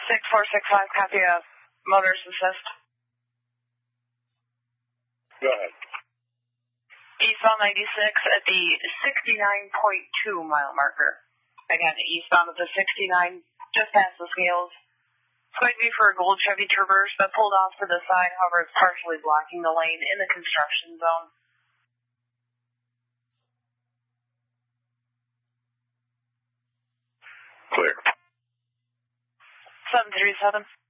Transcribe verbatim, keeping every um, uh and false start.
six four six five, copy of motorist assist. Go ahead. Eastbound ninety-six at the sixty-nine point two mile marker. Again, eastbound at the sixty-nine, just past the scales. It's going to be for a gold Chevy Traverse that pulled off to the side, however, it's partially blocking the lane in the construction zone. Clear. seven three seven.